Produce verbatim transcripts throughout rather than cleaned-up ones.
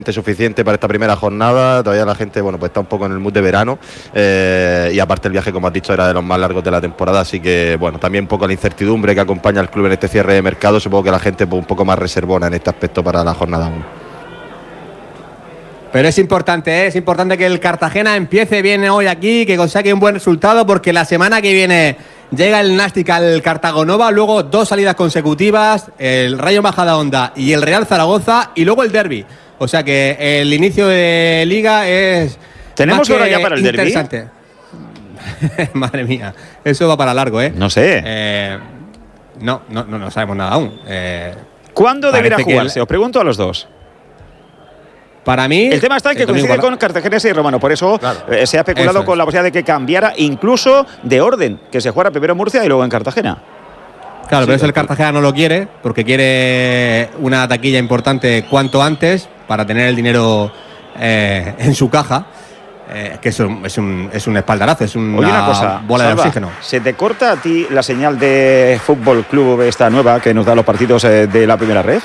suficiente para esta primera jornada. Todavía la gente, bueno, pues está un poco en el mood de verano, eh, y aparte el viaje, como has dicho, era de los más largos de la temporada, así que bueno, también un poco la incertidumbre que acompaña al club en este cierre de mercado. Supongo que la gente, pues, un poco más reservona en este aspecto para la jornada uno. Pero es importante, ¿eh? es importante que el Cartagena empiece bien hoy aquí, que consiga un buen resultado, porque la semana que viene llega el Nàstic al Cartagonova, luego dos salidas consecutivas, el Rayo Majadahonda y el Real Zaragoza, y luego el derbi. O sea que el inicio de Liga es... ¿Tenemos hora ya para el derbi? Interesante. Madre mía, eso va para largo, ¿eh? No sé. Eh, no, no, no, no sabemos nada aún. Eh, ¿Cuándo deberá jugarse? El... Os pregunto a los dos. Para mí... El tema está en que coincide con Cartaginés y Romano, por eso claro. eh, se ha especulado con la posibilidad de que cambiara incluso de orden, que se jugara primero en Murcia y luego en Cartagena. Claro, sí, pero eso el Cartagena no lo quiere, porque quiere una taquilla importante cuanto antes para tener el dinero eh, en su caja, eh, que es un, es, un, es un espaldarazo, es una, Oye, una cosa, bola Salva, de oxígeno. ¿Se te corta a ti la señal de Fútbol Club esta nueva que nos da los partidos eh, de la primera red?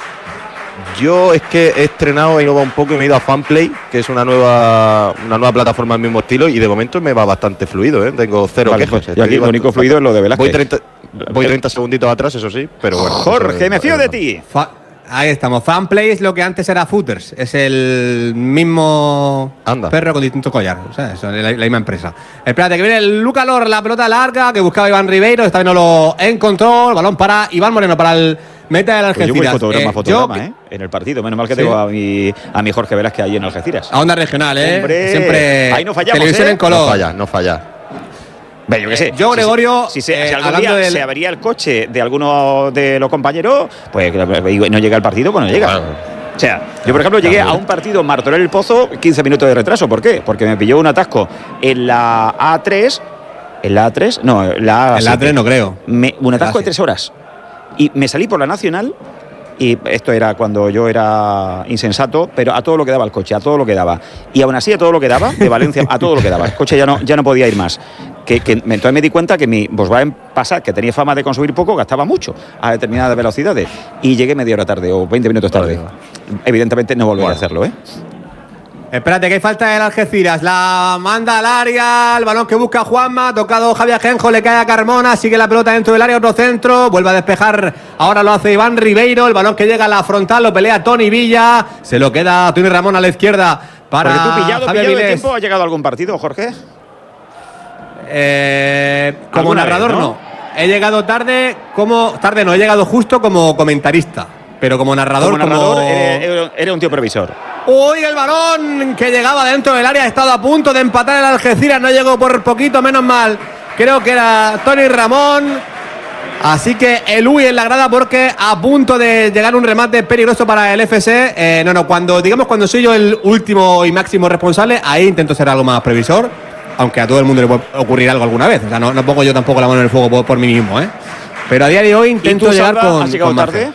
Yo es que he estrenado, he innovado un poco y me he ido a Fanplay, que es una nueva una nueva plataforma del mismo estilo, y de momento me va bastante fluido, ¿eh? Tengo cero vale, quejas. Pues, y aquí lo único fluido es lo de Velázquez. Voy treinta, voy treinta segunditos atrás, eso sí, pero bueno. Jorge, me fío de ti. Fa Ahí estamos. Fanplay es lo que antes era Footers. Es el mismo Anda. perro con distinto collar. O sea, es la, la misma empresa. Espérate, que viene el Luca Lor, la pelota larga que buscaba Iván Ribeiro. Esta vez no lo encontró. El balón para Iván Moreno, para el meta del Algeciras. Pues yo voy fotograma, eh, fotograma, yo... ¿eh? En el partido. Menos mal que sí. tengo a mi, a mi Jorge Velázquez allí en Algeciras. A onda regional, ¿eh? Hombre, siempre. Ahí no fallamos, televisión ¿eh? en color. No falla, no falla. Ve, yo qué sé. Yo, Gregorio, si, si, si, eh, si algún día del... se avería el coche de alguno de los compañeros, pues no llega el partido, pues no llega. Claro. O sea, yo por ejemplo llegué a un partido Martorell El Pozo, quince minutos de retraso. ¿Por qué? Porque me pilló un atasco en la A tres. ¿En la A tres? No, en la A siete. En la A tres no creo. Me, un atasco de tres horas. Y me salí por la Nacional. Y esto era cuando yo era insensato, pero a todo lo que daba el coche, a todo lo que daba. Y aún así, a todo lo que daba, de Valencia, a todo lo que daba. El coche ya no, ya no podía ir más. Que, que entonces me di cuenta que mi Volkswagen Passat, que tenía fama de consumir poco, gastaba mucho a determinadas velocidades. Y llegué media hora tarde o veinte minutos tarde. Evidentemente no volveré bueno. a hacerlo, ¿eh? Espérate, que hay falta del Algeciras. La manda al área. El balón que busca Juanma. Tocado Javier Ajenjo. Le cae a Carmona. Sigue la pelota dentro del área. Otro centro. Vuelve a despejar. Ahora lo hace Iván Ribeiro. El balón que llega a la frontal. Lo pelea Tony Villa. Se lo queda Tony Ramón a la izquierda. Para Porque tú pillado, Javier pillado de tiempo. ¿Ha llegado a algún partido, Jorge? Eh, como narrador vez, ¿no? no. He llegado tarde. Como tarde no. He llegado justo como comentarista. Pero como narrador. Como narrador, como... Eres, eres un tío previsor. Uy, el balón que llegaba dentro del área ha estado a punto de empatar el Algeciras, no llegó por poquito, menos mal. Creo que era Tony Ramón. Así que el Uy en la grada porque a punto de llegar un remate peligroso para el F C. Eh, no, no, cuando digamos cuando soy yo el último y máximo responsable, ahí intento ser algo más previsor, aunque a todo el mundo le puede ocurrir algo alguna vez. O sea, no, no pongo yo tampoco la mano en el fuego por, por mí mismo, ¿eh? Pero a día de hoy intento llegar con. ¿Has llegado con tarde?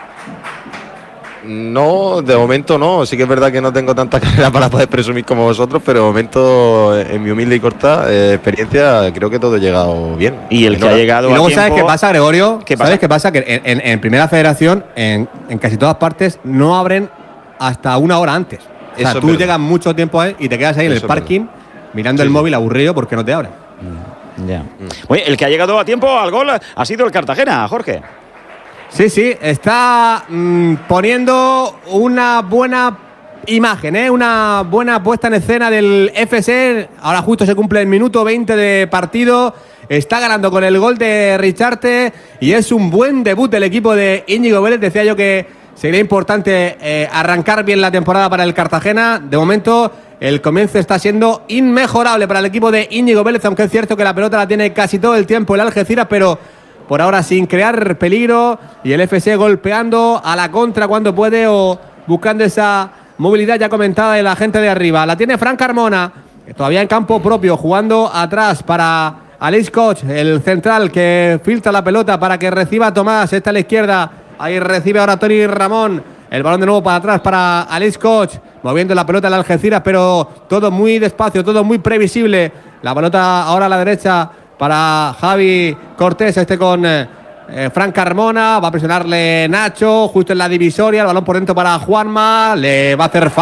No, de momento no. Sí que es verdad que no tengo tanta carrera para poder presumir como vosotros, pero de momento, en mi humilde y corta eh, experiencia, creo que todo ha llegado bien. Y el que ha llegado y luego, a tiempo, ¿sabes qué pasa, Gregorio? ¿Qué pasa? ¿Sabes qué pasa? Que en, en, en Primera Federación, en, en casi todas partes, no abren hasta una hora antes. O sea, Eso tú llegas mucho tiempo ahí y te quedas ahí en Eso el parking mirando sí, el móvil aburrido porque no te abren. Ya. Mm. Oye, el que ha llegado a tiempo al gol ha sido el Cartagena, Jorge. Sí, sí, está mmm, poniendo una buena imagen, ¿eh? Una buena puesta en escena del F C. Ahora justo se cumple el minuto veinte de partido. Está ganando con el gol de Richarte y es un buen debut del equipo de Íñigo Vélez. Decía yo que sería importante eh, arrancar bien la temporada para el Cartagena. De momento el comienzo está siendo inmejorable para el equipo de Íñigo Vélez, aunque es cierto que la pelota la tiene casi todo el tiempo el Algeciras, pero por ahora sin crear peligro, y el F C golpeando a la contra cuando puede o buscando esa movilidad ya comentada de la gente de arriba. La tiene Fran Carmona, todavía en campo propio, jugando atrás para Alex Koch, el central que filtra la pelota para que reciba Tomás. Está a la izquierda, ahí recibe ahora Tony Ramón. El balón de nuevo para atrás para Alex Koch, moviendo la pelota en Algeciras, pero todo muy despacio, todo muy previsible. La pelota ahora a la derecha para Javi Cortés, este con eh, Eh, Fran Carmona, va a presionarle Nacho, justo en la divisoria, el balón por dentro para Juanma, le va a hacer falta.